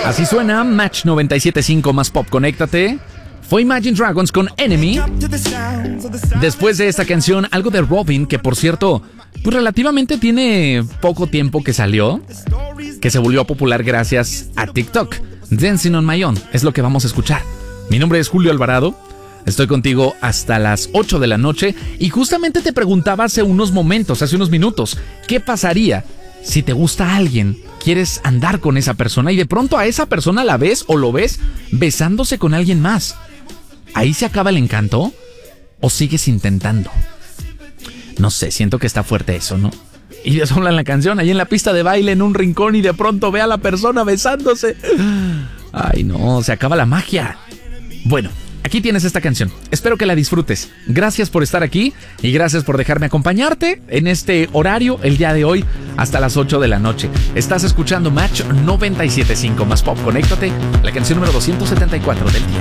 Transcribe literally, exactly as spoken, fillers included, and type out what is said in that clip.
Así suena Match noventa y siete punto cinco más pop, conéctate. Fue Imagine Dragons con Enemy. Después de esta canción, algo de Robyn, que por cierto, pues relativamente tiene poco tiempo que salió, que se volvió popular gracias a TikTok. Dancing on My Own es lo que vamos a escuchar. Mi nombre es Julio Alvarado. Estoy contigo hasta las ocho de la noche y justamente te preguntaba hace unos momentos, hace unos minutos, ¿qué pasaría si te gusta alguien? Quieres andar con esa persona y de pronto a esa persona la ves o lo ves besándose con alguien más. ¿Ahí se acaba el encanto? ¿O sigues intentando? No sé, siento que está fuerte eso, ¿no? Y de eso habla en la canción, ahí en la pista de baile, en un rincón, y de pronto ve a la persona besándose. Ay, no, se acaba la magia. Bueno, aquí tienes esta canción. Espero que la disfrutes. Gracias por estar aquí y gracias por dejarme acompañarte en este horario el día de hoy hasta las ocho de la noche. Estás escuchando Match noventa y siete punto cinco más pop. Conéctate, la canción número doscientos setenta y cuatro del día.